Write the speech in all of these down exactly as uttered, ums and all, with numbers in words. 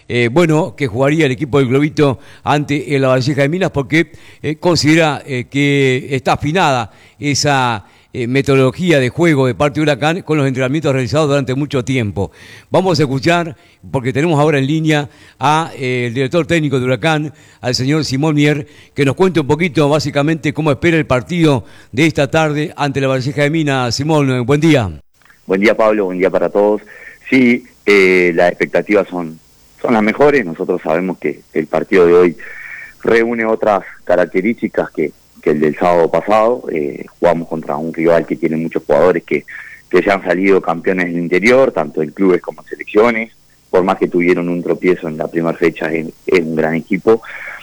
eh, bueno, que jugaría el equipo del Globito ante el Lavalleja de Minas, porque eh, considera eh, que está afinada esa eh, metodología de juego de parte de Huracán con los entrenamientos realizados durante mucho tiempo. Vamos a escuchar, porque tenemos ahora en línea a eh, el director técnico de Huracán, al señor Simón Mier, que nos cuente un poquito básicamente cómo espera el partido de esta tarde ante la Lavalleja de Minas. Simón, buen día. Buen día, Pablo, buen día para todos. Sí, eh, las expectativas son, son las mejores. Nosotros sabemos que el partido de hoy reúne otras características que, que el del sábado pasado. Eh, jugamos contra un rival que tiene muchos jugadores que, que se han salido campeones del interior, tanto en clubes como en selecciones. Por más que tuvieron un tropiezo en la primera fecha, es, es un gran equipo.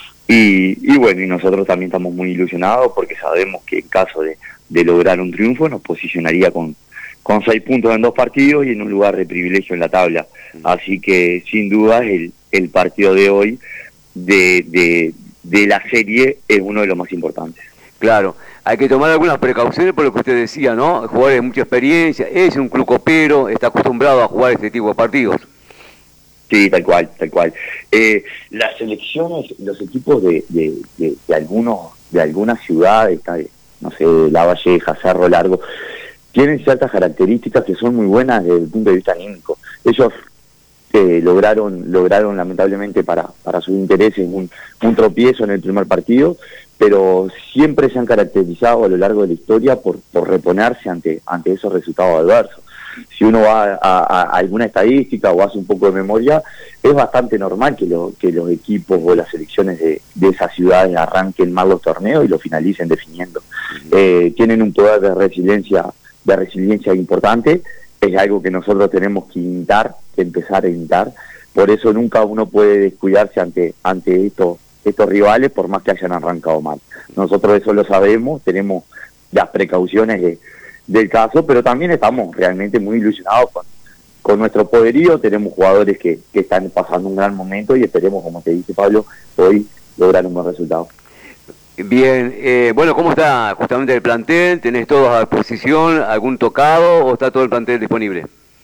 Y, y bueno, y nosotros también estamos muy ilusionados porque sabemos que en caso de, de lograr un triunfo nos posicionaría con con seis puntos en dos partidos y en un lugar de privilegio en la tabla. Así que, sin duda, el, el partido de hoy de, de, de la serie es uno de los más importantes. Claro, hay que tomar algunas precauciones por lo que usted decía, ¿no? Jugadores de mucha experiencia, es un club copero, está acostumbrado a jugar este tipo de partidos. Sí, tal cual, tal cual. Eh, las selecciones, los equipos de, de, de, de algunos, de algunas ciudades, no sé, Lavalleja, Cerro Largo, tienen ciertas características que son muy buenas desde el punto de vista anímico. Ellos eh, lograron, lograron lamentablemente para, para sus intereses un, un tropiezo en el primer partido, pero siempre se han caracterizado a lo largo de la historia por, por reponerse ante, ante esos resultados adversos. Si uno va a, a, a alguna estadística o hace un poco de memoria, es bastante normal que, lo, que los equipos o las selecciones de, de esas ciudades arranquen mal los torneos y lo finalicen definiendo. Uh-huh. Eh, tienen un poder de resiliencia de resiliencia importante, es algo que nosotros tenemos que imitar, que empezar a imitar. Por eso nunca uno puede descuidarse ante ante estos estos rivales, por más que hayan arrancado mal. Nosotros eso lo sabemos, tenemos las precauciones de, del caso, pero también estamos realmente muy ilusionados con, con nuestro poderío. Tenemos jugadores que, que están pasando un gran momento y esperemos, como te dice Pablo, hoy lograr un buen resultado. Bien, eh, bueno, ¿cómo está justamente el plantel? ¿Tenés todos a disposición? ¿Algún tocado o está todo el plantel disponible?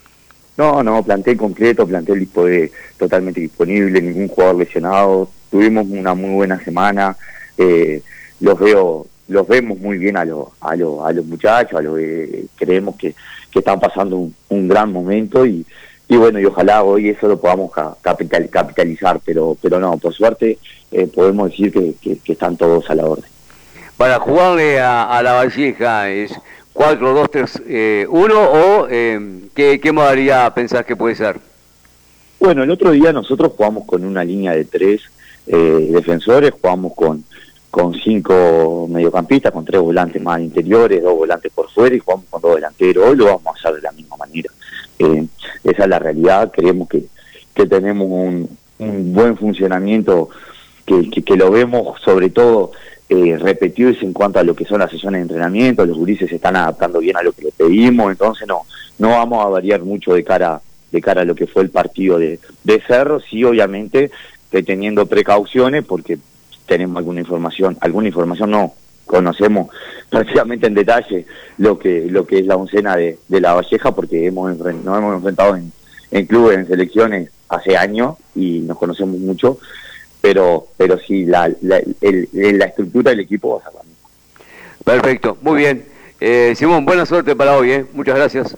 No, no, plantel completo, plantel dispone, totalmente disponible, ningún jugador lesionado. Tuvimos una muy buena semana, eh, los veo, los vemos muy bien a los a los a los muchachos, a los eh, creemos que, que están pasando un, un gran momento y y bueno, y ojalá hoy eso lo podamos capital, capitalizar, pero pero no, por suerte eh, podemos decir que, que, que están todos a la orden. Para jugarle a, a Lavalleja, ¿es cuatro dos tres uno o eh, ¿qué, qué modalidad pensás que puede ser? Bueno, el otro día nosotros jugamos con una línea de tres eh, defensores, jugamos con, con cinco mediocampistas, con tres volantes más interiores, dos volantes por fuera y jugamos con dos delanteros. Hoy lo vamos a hacer de la misma manera. Eh, esa es la realidad. Creemos que, que tenemos un, un buen funcionamiento que, que, que lo vemos sobre todo eh, repetido en cuanto a lo que son las sesiones de entrenamiento. Los gurises se están adaptando bien a lo que les pedimos, entonces no no vamos a variar mucho de cara de cara a lo que fue el partido de, de Cerro. Sí, obviamente que teniendo precauciones porque tenemos alguna información alguna información no conocemos prácticamente en detalle lo que lo que es la oncena de, de Lavalleja, porque hemos nos hemos enfrentado en, en clubes, en selecciones hace años y nos conocemos mucho, pero pero sí, la, la, el, la estructura del equipo va a ser la misma. Perfecto, muy bien. Eh, Simón, buena suerte para hoy, ¿eh? Muchas gracias.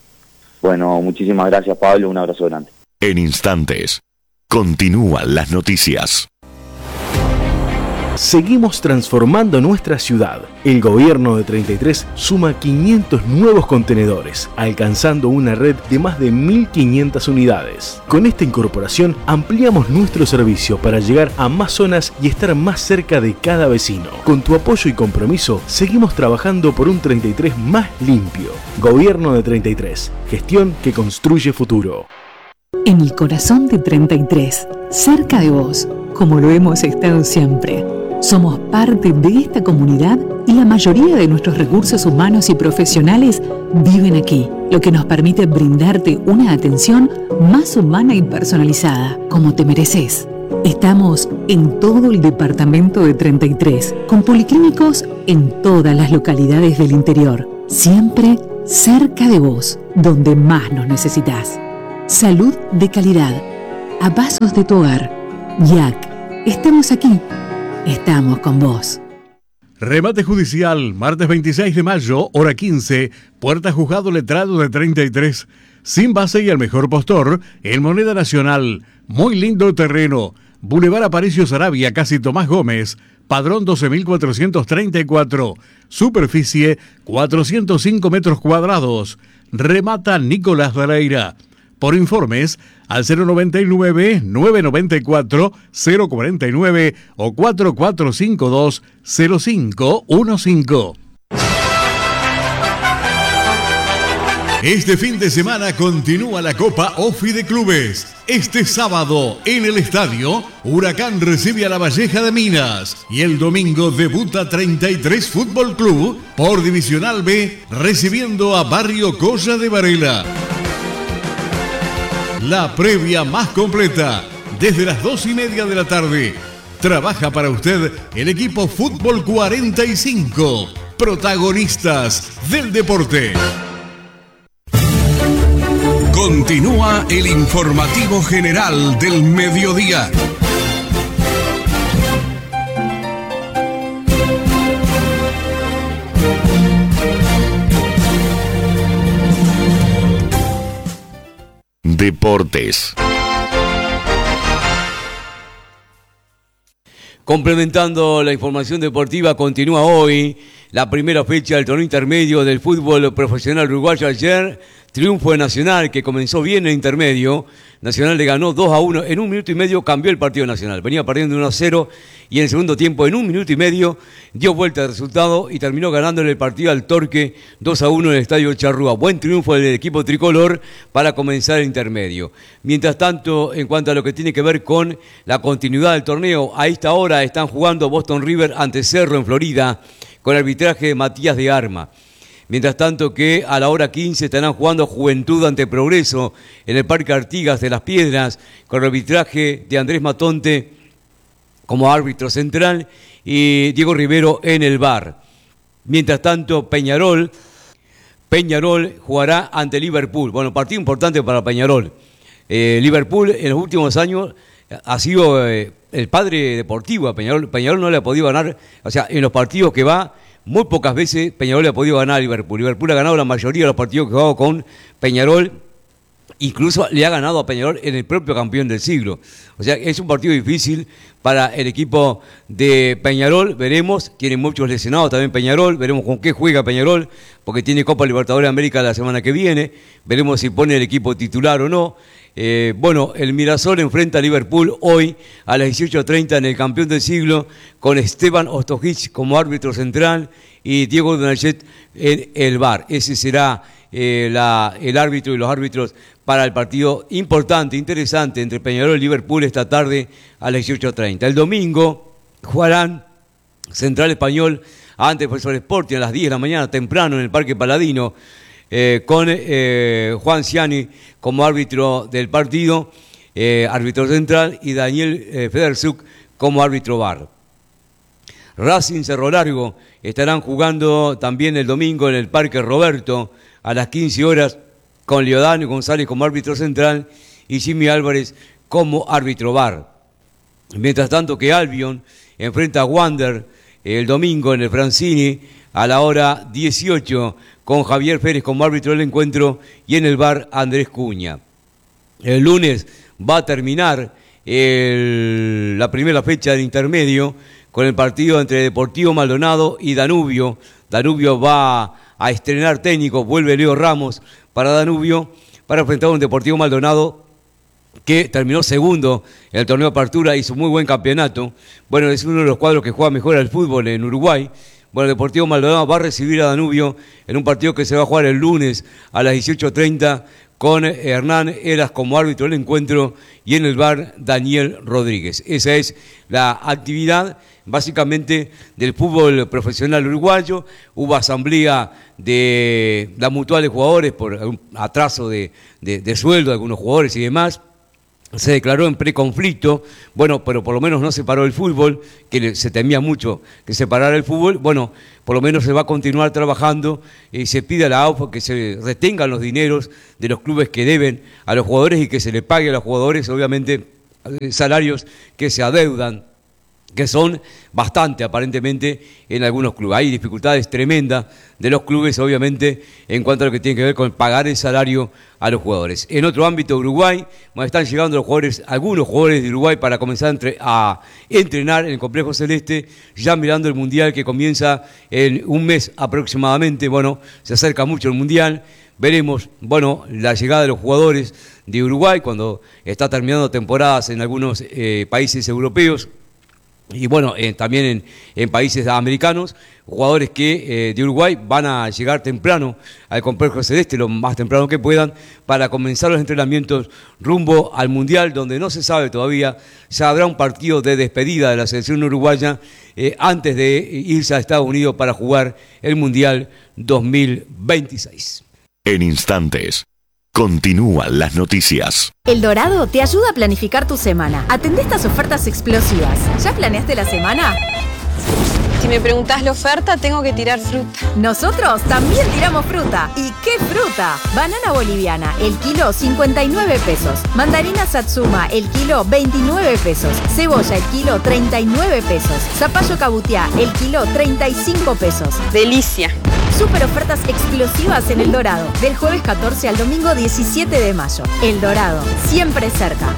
Bueno, muchísimas gracias, Pablo, un abrazo grande. En instantes, continúan las noticias. Seguimos transformando nuestra ciudad. El gobierno de treinta y tres suma quinientos nuevos contenedores, alcanzando una red de más de mil quinientas unidades. Con esta incorporación ampliamos nuestro servicio para llegar a más zonas y estar más cerca de cada vecino. Con tu apoyo y compromiso, seguimos trabajando por un treinta y tres más limpio. Gobierno de treinta y tres, gestión que construye futuro. En el corazón de treinta y tres, cerca de vos, como lo hemos estado siempre. Somos parte de esta comunidad y la mayoría de nuestros recursos humanos y profesionales viven aquí, lo que nos permite brindarte una atención más humana y personalizada, como te mereces. Estamos en todo el departamento de treinta y tres, con policlínicos en todas las localidades del interior, siempre cerca de vos, donde más nos necesitas. Salud de calidad. a pasos de tu hogar. Y A C, estamos aquí, estamos con vos. Remate judicial, martes veintiséis de mayo, hora quince, puerta juzgado letrado de treinta y tres, sin base y al mejor postor, en moneda nacional, muy lindo terreno, Boulevard Aparicio Saravia, casi Tomás Gómez, padrón doce mil cuatrocientos treinta y cuatro, superficie cuatrocientos cinco metros cuadrados, remata Nicolás Daleira. Por informes, al cero noventa y nueve, nueve noventa y cuatro, cero cuarenta y nueve o cuatro cuatro cinco dos, cero cinco uno cinco. Este fin de semana continúa la Copa Ofi de Clubes. Este sábado, en el estadio, Huracán recibe a La Valleja de Minas. Y el domingo debuta treinta y tres Fútbol Club por Divisional B, recibiendo a Barrio Colla de Varela. La previa más completa, desde las dos y media de la tarde. Trabaja para usted el equipo Fútbol cuarenta y cinco, protagonistas del deporte. Continúa el informativo general del mediodía. Deportes. Complementando la información deportiva, continúa hoy la primera fecha del torneo intermedio del fútbol profesional uruguayo. Ayer, triunfo de Nacional, que comenzó bien el intermedio. Nacional le ganó dos a uno. En un minuto y medio cambió el partido Nacional. Venía perdiendo uno a cero y en el segundo tiempo, en un minuto y medio, dio vuelta el resultado y terminó ganándole el partido al Torque dos a uno en el Estadio Charrúa. Buen triunfo del equipo tricolor para comenzar el intermedio. Mientras tanto, en cuanto a lo que tiene que ver con la continuidad del torneo, a esta hora están jugando Boston River ante Cerro en Florida con arbitraje de Matías de Arma. Mientras tanto que a la hora quince estarán jugando Juventud ante Progreso en el Parque Artigas de Las Piedras con arbitraje de Andrés Matonte como árbitro central y Diego Rivero en el V A R. Mientras tanto Peñarol, Peñarol jugará ante Liverpool. Bueno, partido importante para Peñarol. Eh, Liverpool en los últimos años ha sido eh, el padre deportivo a Peñarol. Peñarol no le ha podido ganar, o sea, en los partidos que va, muy pocas veces Peñarol le ha podido ganar a Liverpool. Liverpool ha ganado la mayoría de los partidos que ha jugado con Peñarol. Incluso le ha ganado a Peñarol en el propio campeón del siglo. O sea, es un partido difícil para el equipo de Peñarol. Veremos, tiene muchos lesionados también Peñarol. Veremos con qué juega Peñarol, porque tiene Copa Libertadores de América la semana que viene. Veremos si pone el equipo titular o no. Eh, bueno, el Mirasol enfrenta a Liverpool hoy a las dieciocho treinta en el campeón del siglo con Esteban Ostojic como árbitro central y Diego Donachet en el V A R. Ese será eh, la, el árbitro y los árbitros para el partido importante, interesante entre Peñarol y Liverpool esta tarde a las dieciocho treinta. El domingo jugarán Central Español ante Defensor Sporting a las diez de la mañana, temprano en el Parque Paladino. Eh, con eh, Juan Ciani como árbitro del partido, eh, árbitro central, y Daniel eh, Federzuk como árbitro V A R. Racing Cerro Largo estarán jugando también el domingo en el Parque Roberto a las quince horas con Leodán González como árbitro central y Jimmy Álvarez como árbitro V A R. Mientras tanto que Albion enfrenta a Wander el domingo en el Francini a la hora dieciocho con Javier Pérez como árbitro del encuentro y en el V A R Andrés Cuña. El lunes va a terminar el, la primera fecha del intermedio con el partido entre Deportivo Maldonado y Danubio. Danubio va a estrenar técnico, vuelve Leo Ramos para Danubio para enfrentar a un Deportivo Maldonado que terminó segundo en el torneo de apertura, hizo muy buen campeonato. Bueno, es uno de los cuadros que juega mejor al fútbol en Uruguay. Bueno, el Deportivo Maldonado va a recibir a Danubio en un partido que se va a jugar el lunes a las dieciocho treinta con Hernán Eras como árbitro del encuentro y en el V A R Daniel Rodríguez. Esa es la actividad básicamente del fútbol profesional uruguayo. Hubo asamblea de la mutual de jugadores por un atraso de, de, de sueldo de algunos jugadores y demás. se declaró en preconflicto, bueno, pero por lo menos no se paró el fútbol, que se temía mucho que se parara el fútbol, bueno, por lo menos se va a continuar trabajando y se pide a la A U F que se retengan los dineros de los clubes que deben a los jugadores y que se le pague a los jugadores, obviamente, salarios que se adeudan, que son bastante aparentemente en algunos clubes. Hay dificultades tremendas de los clubes, obviamente, en cuanto a lo que tiene que ver con pagar el salario a los jugadores. En otro ámbito, Uruguay, donde están llegando los jugadores, algunos jugadores de Uruguay para comenzar a, entre, a entrenar en el Complejo Celeste, ya mirando el Mundial que comienza en un mes aproximadamente. Bueno, se acerca mucho el Mundial. Veremos, bueno, la llegada de los jugadores de Uruguay cuando está terminando temporadas en algunos eh, países europeos. Y bueno, eh, también en, en países americanos, jugadores que eh, de Uruguay van a llegar temprano al Complejo Celeste, lo más temprano que puedan, para comenzar los entrenamientos rumbo al Mundial, donde no se sabe todavía, ya habrá un partido de despedida de la selección uruguaya eh, antes de irse a Estados Unidos para jugar el Mundial dos mil veintiséis. En instantes, continúan las noticias. El Dorado te ayuda a planificar tu semana. Atendé estas ofertas explosivas. ¿Ya planeaste la semana? Si me preguntás la oferta, tengo que tirar fruta. Nosotros también tiramos fruta. ¿Y qué fruta? Banana boliviana, el kilo cincuenta y nueve pesos. Mandarina Satsuma, el kilo veintinueve pesos. Cebolla, el kilo treinta y nueve pesos. Zapallo cabutiá, el kilo treinta y cinco pesos. Delicia. Super ofertas explosivas en El Dorado, del jueves catorce al domingo diecisiete de mayo. El Dorado, siempre cerca.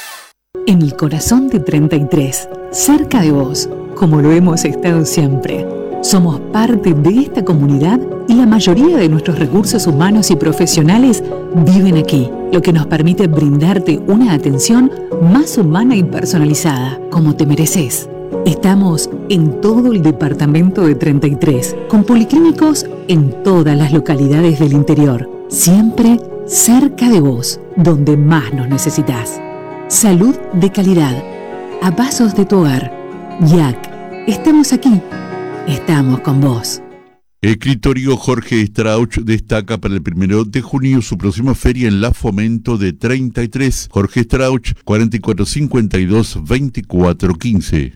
En el corazón de treinta y tres, cerca de vos, como lo hemos estado siempre. Somos parte de esta comunidad y la mayoría de nuestros recursos humanos y profesionales viven aquí, lo que nos permite brindarte una atención más humana y personalizada, como te mereces. Estamos en todo el departamento de treinta y tres, con policlínicos en todas las localidades del interior, siempre cerca de vos, donde más nos necesitas. Salud de calidad, a pasos de tu hogar. Y A C, estamos aquí, estamos con vos. Escritorio Jorge Strauch destaca para el primero de junio su próxima feria en La Fomento de treinta y tres. Jorge Strauch, cuarenta y cuatro cincuenta y dos, veinticuatro quince.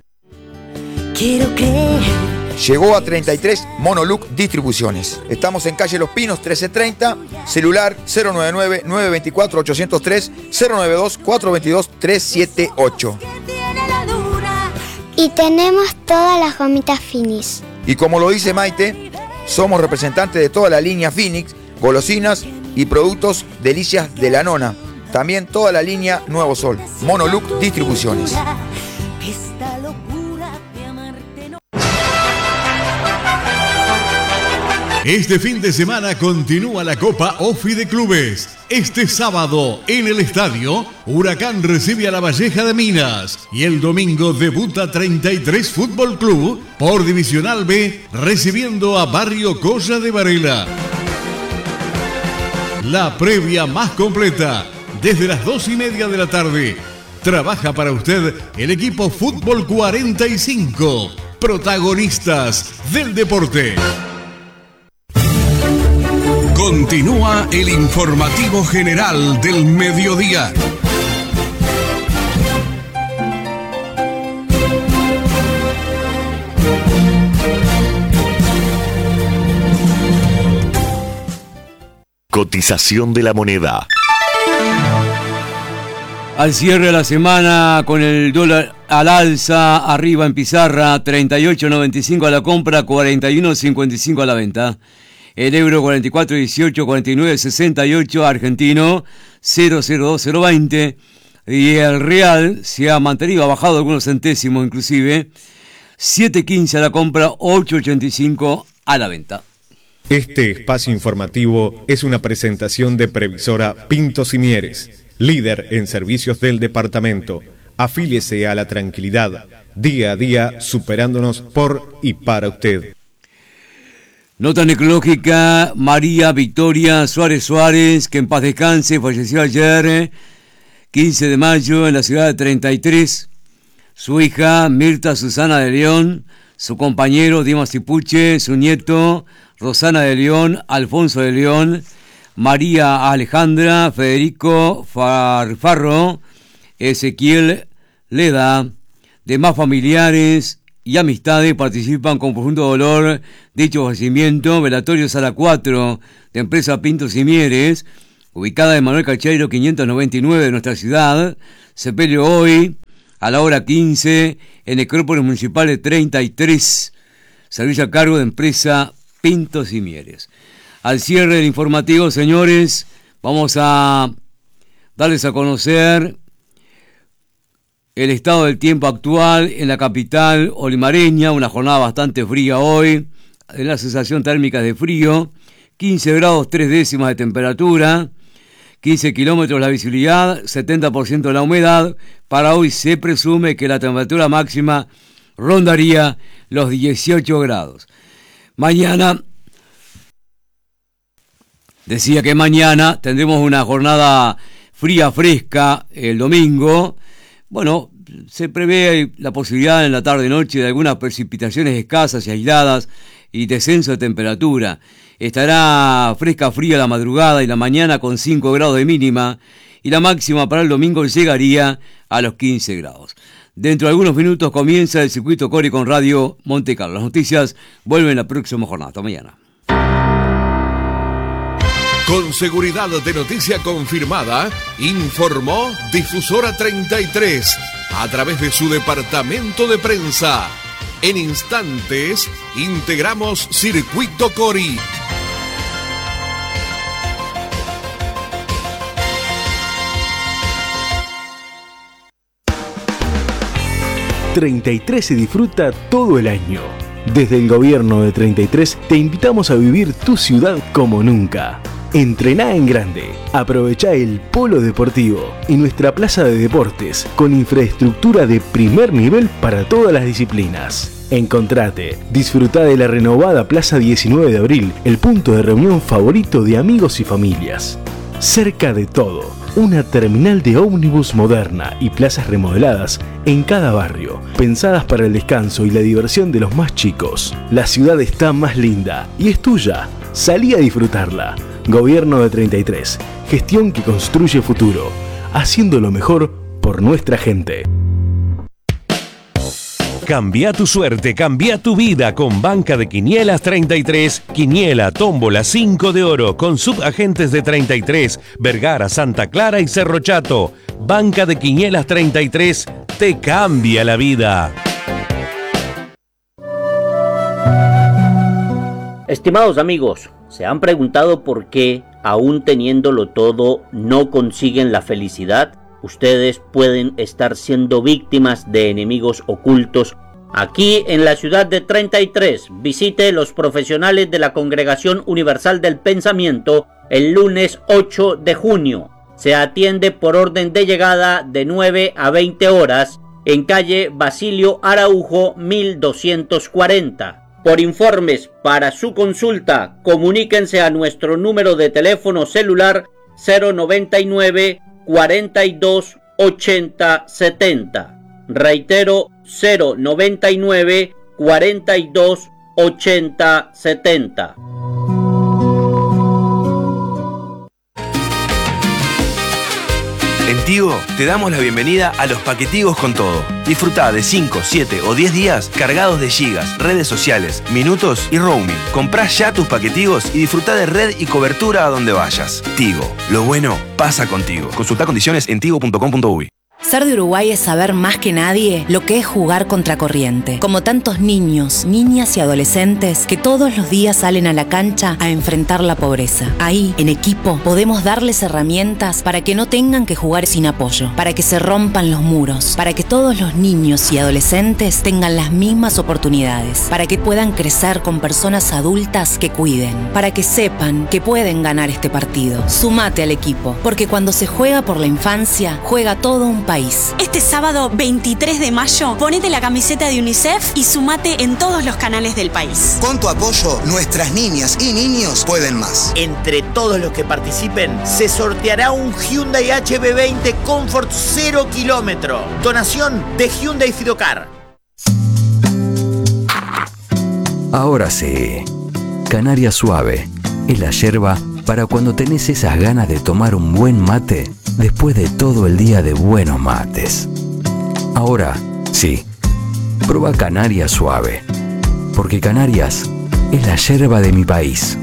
Quiero creer. Llegó a treinta y tres Monoluc Distribuciones. Estamos en calle Los Pinos trece treinta, celular cero nueve nueve, nueve dos cuatro, ocho cero tres, cero nueve dos, cuatro dos dos, tres siete ocho. Y tenemos todas las gomitas Finis. Y como lo dice Maite, somos representantes de toda la línea Phoenix, golosinas y productos delicias de la nona. También toda la línea Nuevo Sol. Monoluc Distribuciones. Este fin de semana continúa la Copa Ofi de Clubes. Este sábado, en el estadio, Huracán recibe a La Valleja de Minas. Y el domingo debuta treinta y tres Fútbol Club por Divisional B, recibiendo a Barrio Colla de Varela. La previa más completa, desde las dos y media de la tarde. Trabaja para usted el equipo Fútbol cuarenta y cinco, protagonistas del deporte. Continúa el informativo general del mediodía. Cotización de la moneda. Al cierre de la semana, con el dólar al alza, arriba en pizarra, treinta y ocho noventa y cinco a la compra, cuarenta y uno cincuenta y cinco a la venta. El euro cuarenta y cuatro dieciocho, cuarenta y nueve sesenta y ocho, argentino cero cero dos cero veinte. Y el real se ha mantenido, ha bajado algunos centésimos inclusive, siete quince a la compra, ocho ochenta y cinco a la venta. Este espacio informativo es una presentación de Previsora Pintos y Mieres, líder en servicios del departamento. Afíliese a la tranquilidad, día a día superándonos por y para usted. Nota necrológica, María Victoria Suárez Suárez, que en paz descanse, falleció ayer, quince de mayo, en la ciudad de treinta y tres. Su hija, Mirta Susana de León, su compañero, Dimas Tipuche, su nieto, Rosana de León, Alfonso de León, María Alejandra, Federico Farfarro, Ezequiel Leda. Demás familiares y amistades participan con profundo dolor dicho fallecimiento. Velatorio Sala cuatro de empresa Pintos y Mieres, ubicada en Manuel Cacheiro quinientos noventa y nueve de nuestra ciudad. Sepelio hoy a la hora quince en Necrópolis Municipal de treinta y tres. Servicio a cargo de empresa Pintos y Mieres. Al cierre del informativo, señores, vamos a darles a conocer el estado del tiempo actual en la capital olimareña. Una jornada bastante fría hoy, en la sensación térmica de frío, quince grados tres décimas de temperatura, quince kilómetros la visibilidad, setenta por ciento la humedad. Para hoy se presume que la temperatura máxima rondaría los dieciocho grados. Mañana, decía que mañana tendremos una jornada fría, fresca el domingo. Bueno, se prevé la posibilidad en la tarde-noche de algunas precipitaciones escasas y aisladas y descenso de temperatura. Estará fresca, fría la madrugada y la mañana con cinco grados de mínima, y la máxima para el domingo llegaría a los quince grados. Dentro de algunos minutos comienza el circuito Core con Radio Monte Carlo. Las noticias vuelven la próxima jornada. Hasta mañana. Con seguridad de noticia confirmada, informó Difusora treinta y tres a través de su departamento de prensa. En instantes, integramos Circuito Cori. treinta y tres se disfruta todo el año. Desde el gobierno de treinta y tres te invitamos a vivir tu ciudad como nunca. Entrená en grande, aprovechá el polo deportivo y nuestra plaza de deportes con infraestructura de primer nivel para todas las disciplinas. Encontrate, disfrutá de la renovada Plaza diecinueve de abril, el punto de reunión favorito de amigos y familias. Cerca de todo, una terminal de ómnibus moderna y plazas remodeladas en cada barrio, pensadas para el descanso y la diversión de los más chicos. La ciudad está más linda y es tuya. Salí a disfrutarla. Gobierno de treinta y tres. Gestión que construye futuro. Haciendo lo mejor por nuestra gente. Cambia tu suerte, cambia tu vida con Banca de Quinielas treinta y tres. Quiniela, tómbola, cinco de oro con subagentes de treinta y tres, Vergara, Santa Clara y Cerro Chato. Banca de Quinielas treinta y tres te cambia la vida. Estimados amigos, ¿se han preguntado por qué, aún teniéndolo todo, no consiguen la felicidad? Ustedes pueden estar siendo víctimas de enemigos ocultos. Aquí en la ciudad de treinta y tres, visite los profesionales de la Congregación Universal del Pensamiento el lunes ocho de junio. Se atiende por orden de llegada de nueve a veinte horas en calle Basilio Araujo mil doscientos cuarenta. Por informes para su consulta, comuníquense a nuestro número de teléfono celular cero noventa y nueve, cuarenta y dos, ochenta, setenta. Reitero, cero noventa y nueve, cuarenta y dos, ochenta, setenta. En Tigo te damos la bienvenida a los paquetigos con todo. Disfruta de cinco, siete o diez días cargados de gigas, redes sociales, minutos y roaming. Comprá ya tus paquetigos y disfruta de red y cobertura a donde vayas. Tigo, lo bueno pasa contigo. Consulta condiciones en tigo punto com punto uy. Ser de Uruguay es saber más que nadie lo que es jugar contracorriente. Como tantos niños, niñas y adolescentes que todos los días salen a la cancha a enfrentar la pobreza. Ahí, en equipo, podemos darles herramientas para que no tengan que jugar sin apoyo, para que se rompan los muros, para que todos los niños y adolescentes tengan las mismas oportunidades, para que puedan crecer con personas adultas que cuiden, para que sepan que pueden ganar este partido. Sumate al equipo, porque cuando se juega por la infancia, juega todo un país. Este sábado veintitrés de mayo, ponete la camiseta de UNICEF y sumate en todos los canales del país. Con tu apoyo, nuestras niñas y niños pueden más. Entre todos los que participen, se sorteará un Hyundai H B veinte Comfort cero kilómetro. Donación de Hyundai Fidocar. Ahora sí, Canaria Suave es la yerba para cuando tenés esas ganas de tomar un buen mate después de todo el día de buenos mates. Ahora, sí, prueba Canarias Suave, porque Canarias es la yerba de mi país.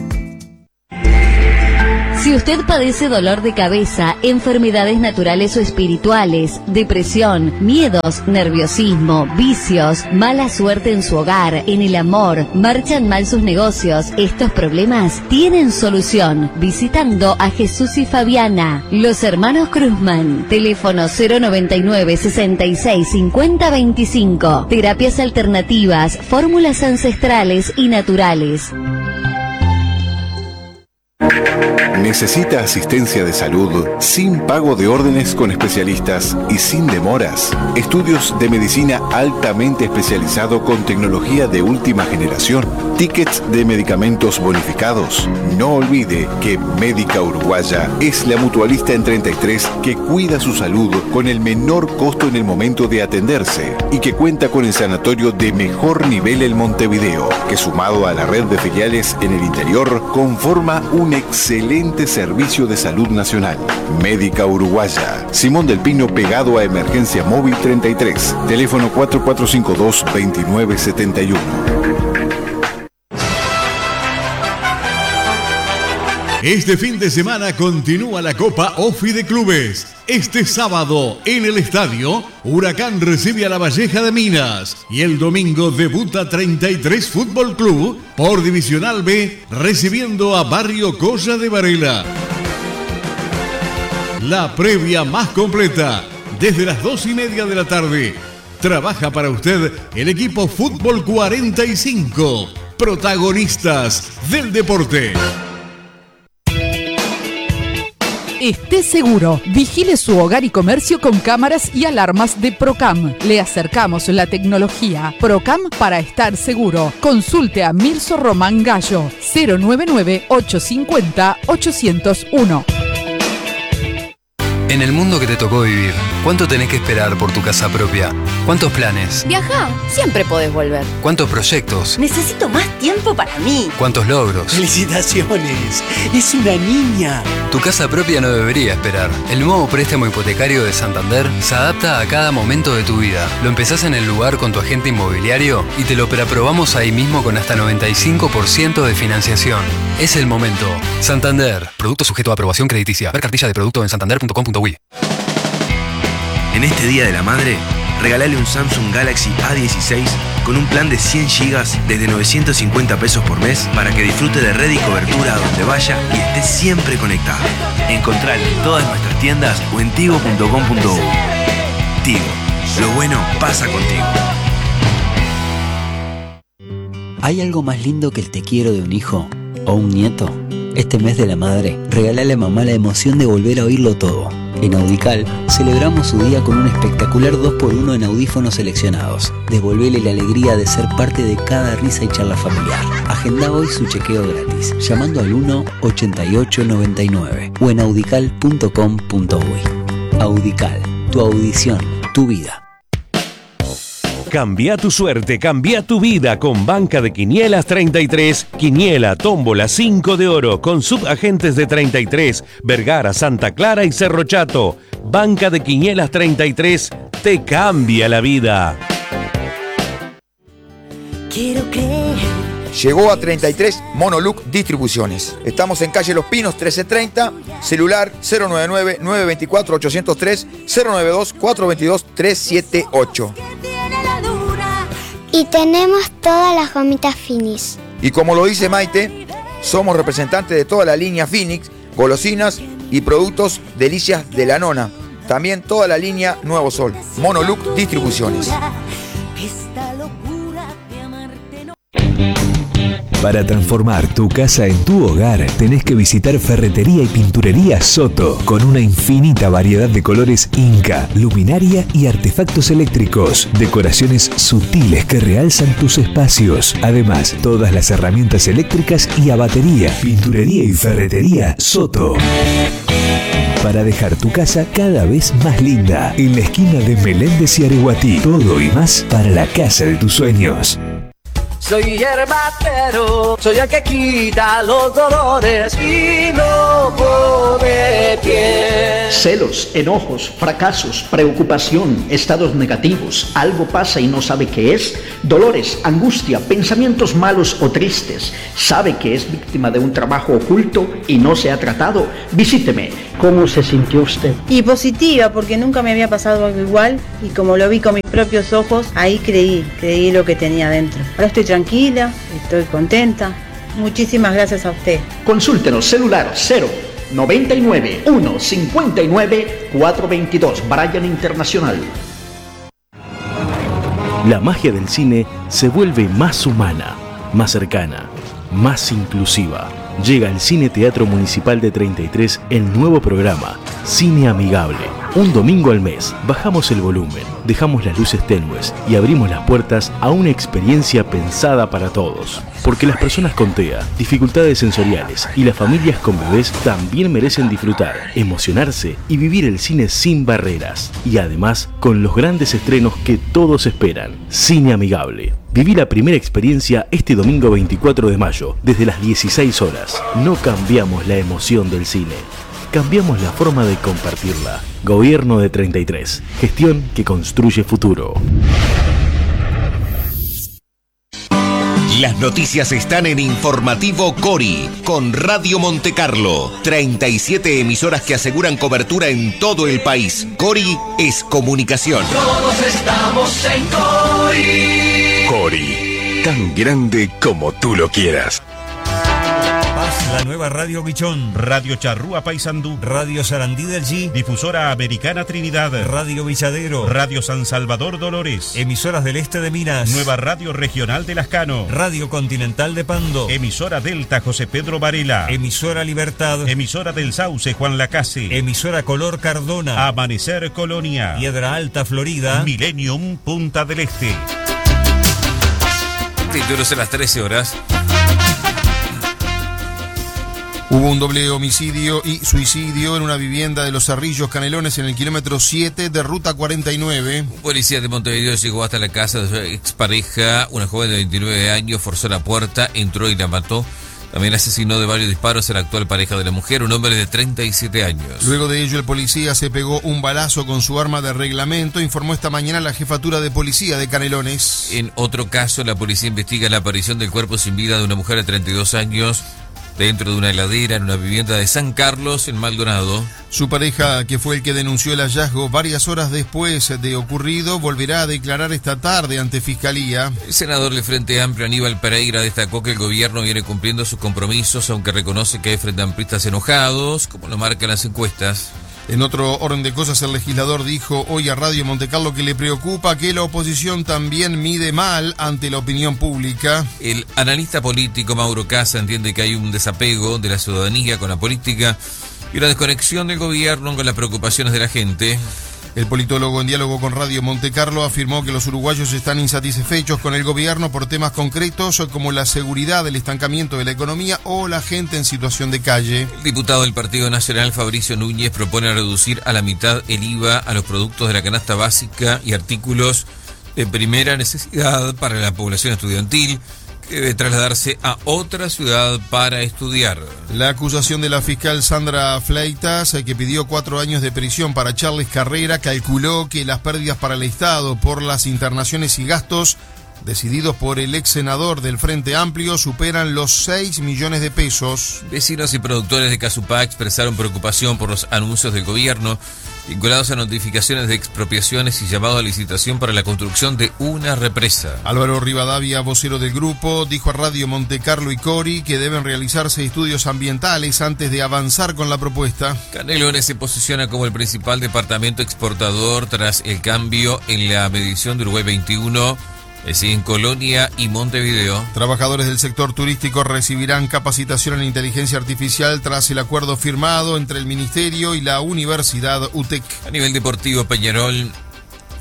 Si usted padece dolor de cabeza, enfermedades naturales o espirituales, depresión, miedos, nerviosismo, vicios, mala suerte en su hogar, en el amor, marchan mal sus negocios, estos problemas tienen solución visitando a Jesús y Fabiana, los hermanos Cruzman. Teléfono cero noventa y nueve, sesenta y seis, cincuenta veinticinco. Terapias alternativas, fórmulas ancestrales y naturales. ¿Necesita asistencia de salud sin pago de órdenes con especialistas y sin demoras? Estudios de medicina altamente especializado con tecnología de última generación. Tickets de medicamentos bonificados. No olvide que Médica Uruguaya es la mutualista en treinta y tres que cuida su salud con el menor costo en el momento de atenderse y que cuenta con el sanatorio de mejor nivel en Montevideo, que sumado a la red de filiales en el interior conforma un excelente servicio de salud nacional. Médica Uruguaya. Simón del Pino pegado a Emergencia Móvil treinta y tres. Teléfono cuatro cuatro cinco dos, dos nueve siete uno. Este fin de semana continúa la Copa Ofi de Clubes. Este sábado, en el estadio, Huracán recibe a La Valleja de Minas. Y el domingo debuta treinta y tres Fútbol Club por Divisional B, recibiendo a Barrio Colla de Varela. La previa más completa, desde las dos y media de la tarde. Trabaja para usted el equipo Fútbol cuarenta y cinco, protagonistas del deporte. Esté seguro, vigile su hogar y comercio con cámaras y alarmas de Procam. Le acercamos la tecnología. Procam para estar seguro. Consulte a Mirso Román Gallo, cero noventa y nueve, ochocientos cincuenta, ochocientos uno. En el mundo que te tocó vivir, ¿cuánto tenés que esperar por tu casa propia? ¿Cuántos planes? Viajá, siempre podés volver. ¿Cuántos proyectos? Necesito más tiempo para mí. ¿Cuántos logros? ¡Felicitaciones! ¡Es una niña! Tu casa propia no debería esperar. El nuevo préstamo hipotecario de Santander se adapta a cada momento de tu vida. Lo empezás en el lugar con tu agente inmobiliario y te lo preaprobamos ahí mismo con hasta noventa y cinco por ciento de financiación. Es el momento. Santander. Producto sujeto a aprobación crediticia. Ver cartilla de producto en santander punto com punto uy. En este Día de la Madre, regalale un Samsung Galaxy A dieciséis con un plan de cien gigas desde novecientos cincuenta pesos por mes para que disfrute de red y cobertura a donde vaya y esté siempre conectado. Encontralo en todas nuestras tiendas o en tigo punto com punto uy. Tigo, lo bueno pasa contigo. ¿Hay algo más lindo que el te quiero de un hijo o un nieto? Este mes de la madre, regálale a mamá la emoción de volver a oírlo todo. En Audical, celebramos su día con un espectacular dos por uno en audífonos seleccionados. Devolvele la alegría de ser parte de cada risa y charla familiar. Agenda hoy su chequeo gratis, llamando al uno, ochenta y ocho, noventa y nueve o en audical punto com punto uy. Audical, tu audición, tu vida. Cambia tu suerte, cambia tu vida con Banca de Quinielas treinta y tres, Quiniela, Tómbola cinco de oro, con subagentes de treinta y tres, Vergara, Santa Clara y Cerro Chato. Banca de Quinielas treinta y tres, te cambia la vida. Quiero creer. Llegó a treinta y tres Monoluc Distribuciones. Estamos en calle Los Pinos trece treinta, celular cero noventa y nueve, nueve dos cuatro, ocho cero tres, cero noventa y dos, cuatro dos dos, tres siete ocho. Y tenemos todas las gomitas Finis. Y como lo dice Maite, somos representantes de toda la línea Phoenix, golosinas y productos Delicias de la Nona. También toda la línea Nuevo Sol. Monoluc Distribuciones. Para transformar tu casa en tu hogar, tenés que visitar Ferretería y Pinturería Soto, con una infinita variedad de colores Inca, luminaria y artefactos eléctricos, decoraciones sutiles que realzan tus espacios. Además, todas las herramientas eléctricas y a batería. Pinturería y Ferretería Soto. Para dejar tu casa cada vez más linda, en la esquina de Meléndez y Areguatí. Todo y más para la casa de tus sueños. Soy yerbatero, soy el que quita los dolores y no pone pie. Celos, enojos, fracasos, preocupación, estados negativos, algo pasa y no sabe qué es, dolores, angustia, pensamientos malos o tristes, sabe que es víctima de un trabajo oculto y no se ha tratado. Visíteme. ¿Cómo se sintió usted? Y positiva, porque nunca me había pasado algo igual y como lo vi con mis propios ojos, ahí creí, creí lo que tenía dentro. Ahora estoy tranquila, estoy contenta. Muchísimas gracias a usted. Consúltenos, celular cero noventa y nueve, uno cincuenta y nueve, cuatrocientos veintidós, Bryan Internacional. La magia del cine se vuelve más humana, más cercana, más inclusiva. Llega al Cine Teatro Municipal de treinta y tres el nuevo programa Cine Amigable. Un domingo al mes bajamos el volumen, dejamos las luces tenues y abrimos las puertas a una experiencia pensada para todos. Porque las personas con T E A, dificultades sensoriales y las familias con bebés también merecen disfrutar, emocionarse y vivir el cine sin barreras. Y además con los grandes estrenos que todos esperan. Cine Amigable. Viví la primera experiencia este domingo veinticuatro de mayo, desde las dieciséis horas. No cambiamos la emoción del cine, cambiamos la forma de compartirla. Gobierno de treinta y tres. Gestión que construye futuro. Las noticias están en Informativo Cori, con Radio Montecarlo. treinta y siete emisoras que aseguran cobertura en todo el país. Cori es comunicación. Todos estamos en Cori. Cori, tan grande como tú lo quieras. La nueva Radio Bichón, Radio Charrúa Paysandú, Radio Sarandí del G, Difusora Americana Trinidad, Radio Villadero, Radio San Salvador Dolores, Emisoras del Este de Minas, Nueva Radio Regional de Lascano, Radio Continental de Pando, Emisora Delta José Pedro Varela, Emisora Libertad, Emisora del Sauce Juan Lacase, Emisora Color Cardona, Amanecer Colonia, Piedra Alta Florida, Millennium Punta del Este. Títulos a las trece horas. Hubo un doble homicidio y suicidio en una vivienda de Los Cerrillos Canelones en el kilómetro siete de Ruta cuarenta y nueve. Un policía de Montevideo llegó hasta la casa de su expareja, una joven de veintinueve años, forzó la puerta, entró y la mató. También asesinó de varios disparos a la actual pareja de la mujer, un hombre de treinta y siete años. Luego de ello, el policía se pegó un balazo con su arma de reglamento, informó esta mañana la jefatura de policía de Canelones. En otro caso, la policía investiga la aparición del cuerpo sin vida de una mujer de treinta y dos años dentro de una heladera en una vivienda de San Carlos, en Maldonado. Su pareja, que fue el que denunció el hallazgo varias horas después de ocurrido, volverá a declarar esta tarde ante Fiscalía. El senador del Frente Amplio, Aníbal Pereira, destacó que el gobierno viene cumpliendo sus compromisos, aunque reconoce que hay frente amplistas enojados, como lo marcan las encuestas. En otro orden de cosas, el legislador dijo hoy a Radio Montecarlo que le preocupa que la oposición también mide mal ante la opinión pública. El analista político Mauro Casa entiende que hay un desapego de la ciudadanía con la política y una desconexión del gobierno con las preocupaciones de la gente. El politólogo, en diálogo con Radio Montecarlo, afirmó que los uruguayos están insatisfechos con el gobierno por temas concretos como la seguridad, el estancamiento de la economía o la gente en situación de calle. El diputado del Partido Nacional, Fabricio Núñez, propone reducir a la mitad el I V A a los productos de la canasta básica y artículos de primera necesidad para la población estudiantil, que debe trasladarse a otra ciudad para estudiar. La acusación de la fiscal Sandra Fleitas, que pidió cuatro años de prisión para Charles Carrera, calculó que las pérdidas para el Estado por las internaciones y gastos decididos por el ex senador del Frente Amplio superan los seis millones de pesos. Vecinos y productores de Casupá expresaron preocupación por los anuncios del gobierno vinculados a notificaciones de expropiaciones y llamado a licitación para la construcción de una represa. Álvaro Rivadavia, vocero del grupo, dijo a Radio Montecarlo y Cori que deben realizarse estudios ambientales antes de avanzar con la propuesta. Canelones se posiciona como el principal departamento exportador tras el cambio en la medición de Uruguay veintiuno. Es en Colonia y Montevideo. Trabajadores del sector turístico recibirán capacitación en inteligencia artificial tras el acuerdo firmado entre el Ministerio y la Universidad U T E C. A nivel deportivo, Peñarol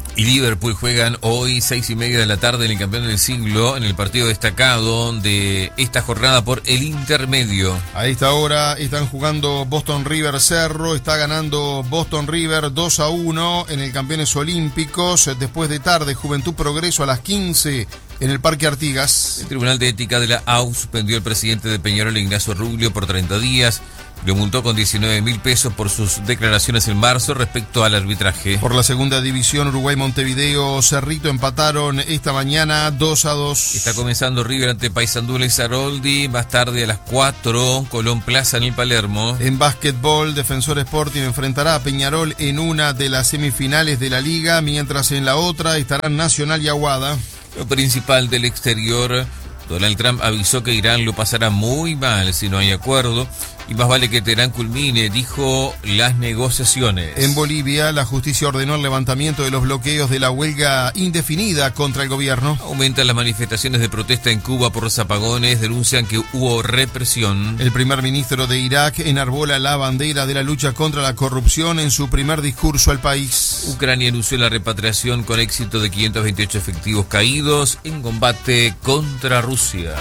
y Liverpool juegan hoy seis y media de la tarde en el campeón del siglo, en el partido destacado de esta jornada por el intermedio. A esta hora están jugando Boston River Cerro, está ganando Boston River dos a uno en el Campeones Olímpicos. Después de tarde, Juventud Progreso a las quince en el Parque Artigas. El Tribunal de Ética de la A U suspendió al presidente de Peñarol, Ignacio Ruglio, por treinta días. Lo multó con diecinueve mil pesos por sus declaraciones en marzo respecto al arbitraje. Por la segunda división, Uruguay-Montevideo, Cerrito empataron esta mañana dos a dos. Está comenzando River ante Paysandú y Saroldi. Más tarde a las cuatro, Colón Plaza en el Palermo. En básquetbol, Defensor Sporting enfrentará a Peñarol en una de las semifinales de la liga, mientras en la otra estarán Nacional y Aguada. Lo principal del exterior, Donald Trump avisó que Irán lo pasará muy mal si no hay acuerdo y más vale que Teherán culmine, dijo, las negociaciones. En Bolivia, la justicia ordenó el levantamiento de los bloqueos de la huelga indefinida contra el gobierno. Aumentan las manifestaciones de protesta en Cuba por los apagones, denuncian que hubo represión. El primer ministro de Irak enarbola la bandera de la lucha contra la corrupción en su primer discurso al país. Ucrania anunció la repatriación con éxito de quinientos veintiocho efectivos caídos en combate contra Rusia.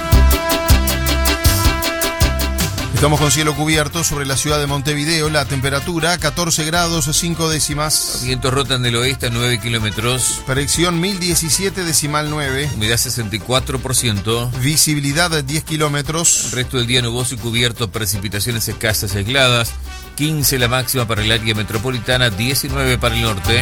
Estamos con cielo cubierto sobre la ciudad de Montevideo, la temperatura catorce grados cinco décimas. Los vientos rotan del oeste a nueve kilómetros. Predicción mil diecisiete decimal nueve. Humedad sesenta y cuatro por ciento. Visibilidad diez kilómetros. El resto del día nuboso y cubierto, precipitaciones escasas y aisladas. quince la máxima para el área metropolitana, diecinueve para el norte.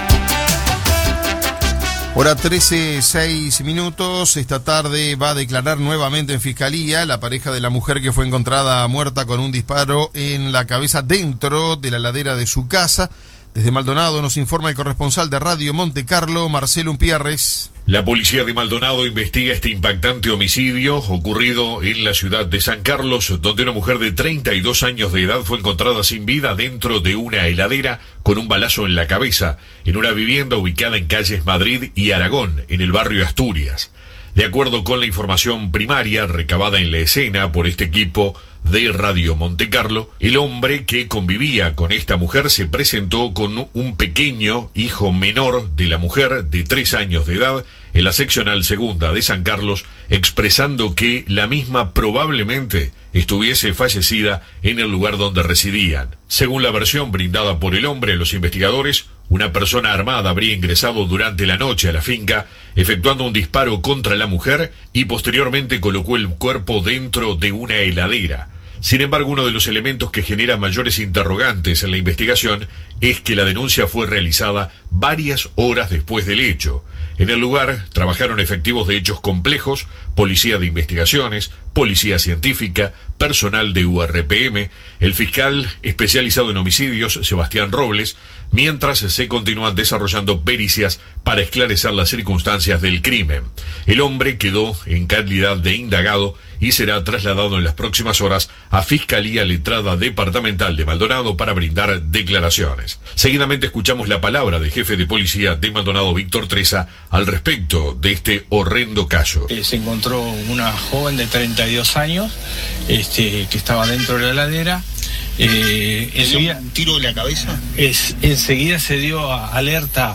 Hora trece, seis minutos. Esta tarde va a declarar nuevamente en fiscalía la pareja de la mujer que fue encontrada muerta con un disparo en la cabeza dentro de la ladera de su casa. Desde Maldonado nos informa el corresponsal de Radio Monte Carlo, Marcelo Umpierres. La policía de Maldonado investiga este impactante homicidio ocurrido en la ciudad de San Carlos, donde una mujer de treinta y dos años de edad fue encontrada sin vida dentro de una heladera con un balazo en la cabeza, en una vivienda ubicada en calles Madrid y Aragón, en el barrio Asturias. De acuerdo con la información primaria recabada en la escena por este equipo de Radio Monte Carlo, el hombre que convivía con esta mujer se presentó con un pequeño hijo menor de la mujer de tres años de edad en la seccional segunda de San Carlos, expresando que la misma probablemente estuviese fallecida en el lugar donde residían. Según la versión brindada por el hombre a los investigadores, una persona armada habría ingresado durante la noche a la finca, efectuando un disparo contra la mujer y posteriormente colocó el cuerpo dentro de una heladera. Sin embargo, uno de los elementos que genera mayores interrogantes en la investigación es que la denuncia fue realizada varias horas después del hecho. En el lugar trabajaron efectivos de hechos complejos, policía de investigaciones, policía científica, personal de U R P M, el fiscal especializado en homicidios, Sebastián Robles, mientras se continúan desarrollando pericias para esclarecer las circunstancias del crimen. El hombre quedó en calidad de indagado y será trasladado en las próximas horas a Fiscalía Letrada Departamental de Maldonado para brindar declaraciones. Seguidamente escuchamos la palabra del jefe de policía de Maldonado, Víctor Treza, al respecto de este horrendo caso. Eh, se encontró una joven de treinta y dos años este, que estaba dentro de la heladera. Eh, enseguida, ¿Un tiro en la cabeza? Es, enseguida se dio a, alerta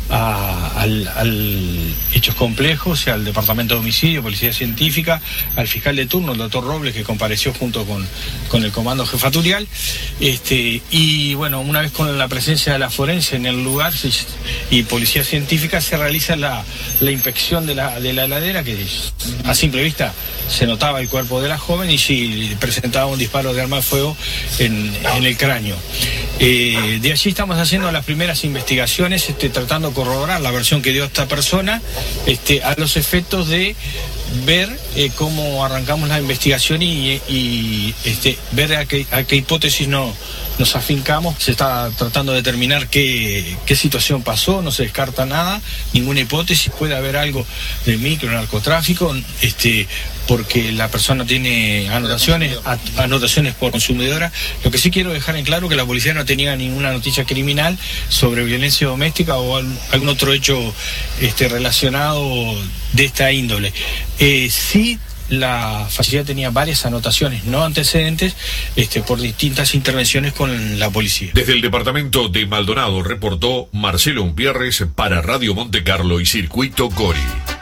a, al, al hechos complejos y al departamento de homicidio, policía científica, al fiscal de turno, el doctor Robles, que compareció junto con, con el comando jefatorial. Este, y bueno, una vez con la presencia de la forense en el lugar se, y policía científica, se realiza la, la inspección de la, de la heladera, que a simple vista se notaba el cuerpo de la joven y sí presentaba un disparo de arma de fuego en, en el cráneo. Eh, de allí estamos haciendo las primeras investigaciones, este, tratando de corroborar la versión que dio esta persona, este, a los efectos de ver eh, cómo arrancamos la investigación y, y este, ver a qué, a qué hipótesis no, nos afincamos. Se está tratando de determinar qué, qué situación pasó, no se descarta nada, ninguna hipótesis. Puede haber algo de micronarcotráfico, este, porque la persona tiene anotaciones, anotaciones por consumidora. Lo que sí quiero dejar en claro que la policía no tenía ninguna noticia criminal sobre violencia doméstica o algún otro hecho este, relacionado de esta índole. Eh, sí la facilidad tenía varias anotaciones no antecedentes este, por distintas intervenciones con la policía. Desde el departamento de Maldonado reportó Marcelo Umpierres para Radio Montecarlo y Circuito Cori.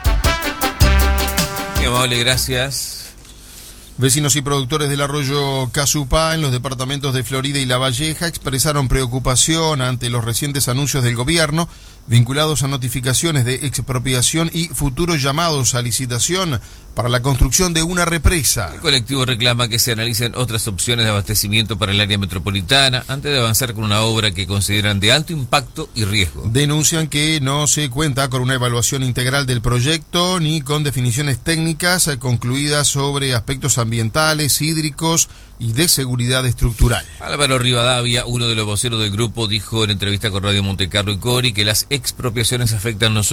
Muy amable, gracias. Vecinos y productores del arroyo Casupá en los departamentos de Florida y La Valleja expresaron preocupación ante los recientes anuncios del gobierno vinculados a notificaciones de expropiación y futuros llamados a licitación para la construcción de una represa. El colectivo reclama que se analicen otras opciones de abastecimiento para el área metropolitana antes de avanzar con una obra que consideran de alto impacto y riesgo. Denuncian que no se cuenta con una evaluación integral del proyecto ni con definiciones técnicas concluidas sobre aspectos ambientales, hídricos y de seguridad estructural. Álvaro Rivadavia, uno de los voceros del grupo, dijo en entrevista con Radio Montecarlo y Cori que las expropiaciones afectan no solo